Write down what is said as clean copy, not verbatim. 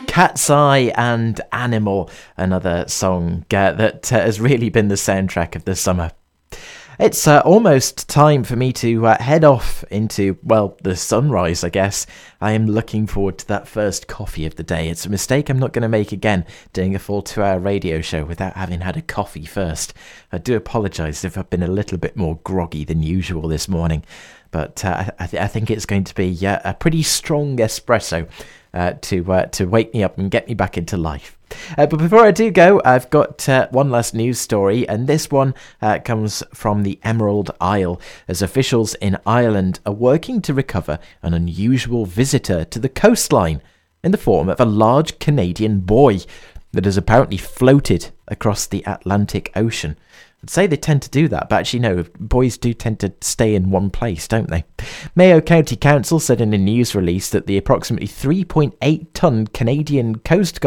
Cat's Eye and Animal, another song that has really been the soundtrack of the summer. It's almost time for me to head off into, well, the sunrise, I guess. I am looking forward to that first coffee of the day. It's a mistake I'm not going to make again, doing a full 2-hour radio show without having had a coffee first. I do apologise if I've been a little bit more groggy than usual this morning, but I think it's going to be a pretty strong espresso to wake me up and get me back into life. But before I do go, I've got one last news story, and this one comes from the Emerald Isle, as officials in Ireland are working to recover an unusual visitor to the coastline in the form of a large Canadian buoy that has apparently floated across the Atlantic Ocean. I'd say they tend to do that, but actually no, buoys do tend to stay in one place, don't they? Mayo County Council said in a news release that the approximately 3.8-tonne Canadian Coast Guard